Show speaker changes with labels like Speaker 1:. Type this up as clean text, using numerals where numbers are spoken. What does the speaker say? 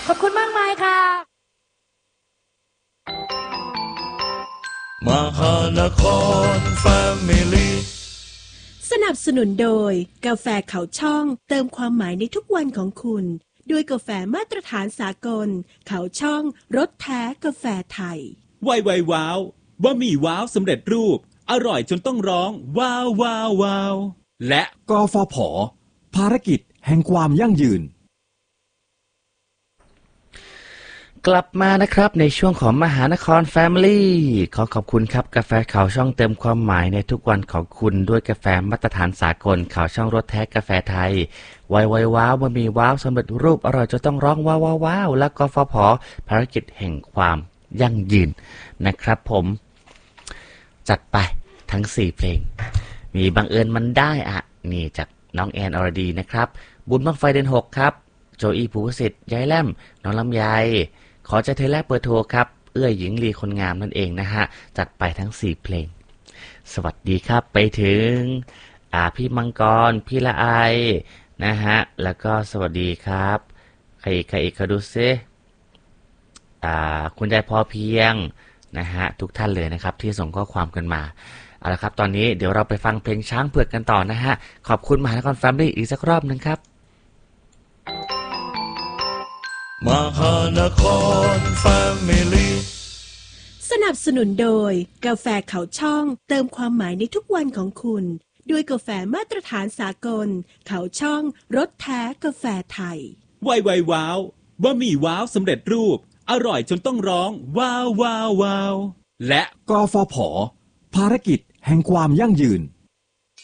Speaker 1: อบคุณมากมายค่ะ
Speaker 2: มหานครแฟมิลี่
Speaker 3: สนับสนุนโดยกาแฟเขาช่องเติมความหมายในทุกวันของคุณด้วยกาแฟมาตรฐานสากลเขาช่องรสแท้กาแฟไทย
Speaker 4: ไวว้าวบะหมี่ว้าวสำเร็จรูปอร่อยจนต้องร้องว้าวว้าวว้าวและ
Speaker 5: กฟผ.ภารกิจแห่งความยั่งยืน
Speaker 6: กลับมานะครับในช่วงของมหานคร Family ขอขอบคุณครับกาแฟเขาช่องเติมความหมายในทุกวันของคุณด้วยกาแฟมาตรฐานสากลเขาช่องรสแท้กาแฟไทยไวว้าวบะหมี่ว้าวสำเร็จรูปอร่อยจนต้องร้องว้าวว้าวและกฟผ.ภารกิจแห่งความยั่งยืนนะครับผมจัดไปทั้ง4เพลงมีบังเอิญมันได้นี่จากน้องแอนอรดีนะครับบุญบั้งไฟเดือน6ครับโจอี้ภูสิทธิ์ยายแล่มน้องลำไยขอใจเธอแรกเปิดโทรครับเอื้อหญิงลีคนงามนั่นเองนะฮะจัดไปทั้ง4เพลงสวัสดีครับไปถึงพี่มังกรพี่ละไอนะฮะแล้วก็สวัสดีครับใครอีกเขาดูซิคุณยายพอเพียงนะฮะทุกท่านเลยนะครับที่ส่งข้อความกันมาเอาละครับตอนนี้เดี๋ยวเราไปฟังเพลงช้างเผือกกันต่อนะฮะขอบคุณมหานครแฟมิลี่อีกสักรอบนึงครับ
Speaker 2: มหานครแฟมิลี่
Speaker 3: สนับสนุนโดยกาแฟเขาช่องเติมความหมายในทุกวันของคุณด้วยกาแฟมาตรฐานสากลเขาช่องรสแท้กาแฟไทย
Speaker 4: ไวว้าวบะหมี่ว้าวสำเร็จรูปอร่อยจนต้องร้องว้าวว้าวว้าวและ
Speaker 5: กฟผ.ภารกิจแห่งความยั่งยืน